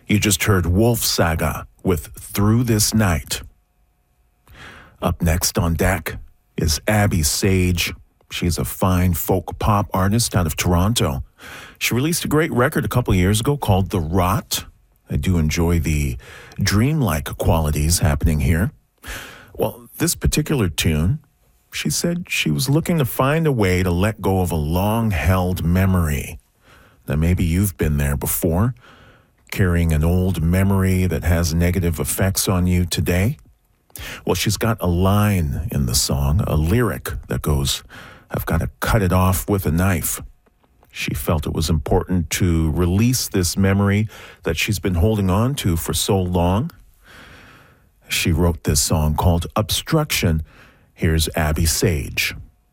You just heard Wolf Saga with Through This Night. Up next on deck is Abby Sage. She's a fine folk pop artist out of Toronto. She released a great record a couple years ago called The Rot. I do enjoy the dreamlike qualities happening here. Well, this particular tune, she said she was looking to find a way to let go of a long-held memory. Now, maybe you've been there before, carrying an old memory that has negative effects on you today. Well, she's got a line in the song, a lyric that goes, "I've got to cut it off with a knife." She felt it was important to release this memory that she's been holding on to for so long. She wrote this song called Obstruction. Here's Abby Sage.